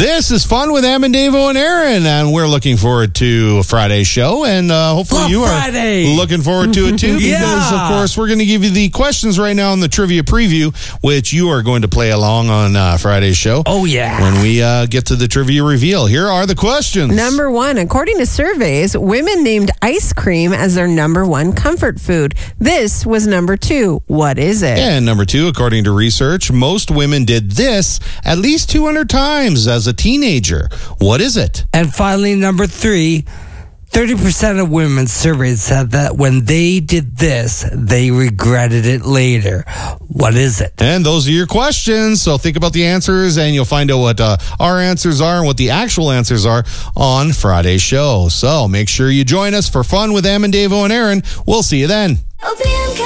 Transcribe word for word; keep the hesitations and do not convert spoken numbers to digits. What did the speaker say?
This is Fun with Em and Davo and Aaron, and we're looking forward to Friday's show, and uh, hopefully Love you Friday. are looking forward to it too, Yeah. because, of course, we're going to give you the questions right now in the trivia preview, which you are going to play along on uh, Friday's show. Oh, yeah. When we uh, get to the trivia reveal. Here are the questions. Number one, according to surveys, women named ice cream as their number one comfort food. This was number two. What is it? And number two, according to research, most women did this at least two hundred times as a teenager. What is it? And finally, number three, thirty percent of women surveyed said that when they did this, they regretted it later. What is it? And those are your questions. So think about the answers, and you'll find out what uh, our answers are and what the actual answers are on Friday's show. So make sure you join us for Fun with Em and Davo and Aaron. We'll see you then. O P M